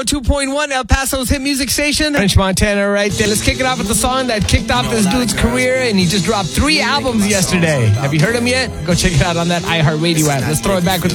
102.1, El Paso's hit music station. French Montana right there. Let's kick it off with the song that kicked off this dude's career, and he just dropped 3 albums yesterday. Have you heard him yet? Go check it out on that iHeartRadio app. Let's throw it back with